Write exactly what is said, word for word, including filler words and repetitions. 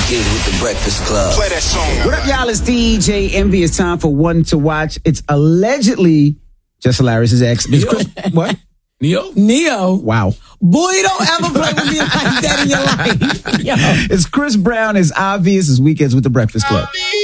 Weekends with the Breakfast Club. Play that song. What up, y'all? It's D J Envy. It's time for One to Watch. It's allegedly Just Hilarious's ex. It's Chris, what? Neo? Neo. Wow. Boy, you don't ever play with me like that in your life. Yo. It's Chris Brown. It's obvious. It's Weekends with the Breakfast Club.